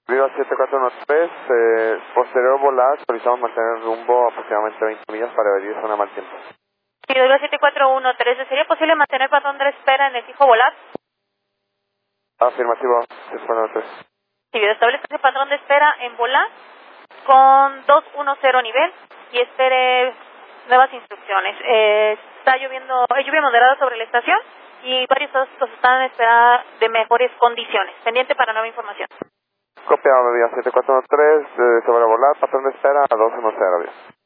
Viva 7413, posterior volar, autorizamos mantener el rumbo aproximadamente 20 millas para venir zona mal tiempo. Viva 7413, ¿sería posible mantener patrón de espera en el fijo volar? Afirmativo, 7413. Sí, establece ese patrón de espera en volar con 210 nivel y espere nuevas instrucciones. Está lloviendo, hay lluvia moderada sobre la estación y varios autos están en espera de mejores condiciones. Pendiente para nueva información. Copiado, Viva 7413, sobrevolar, patrón de espera a 210, adiós.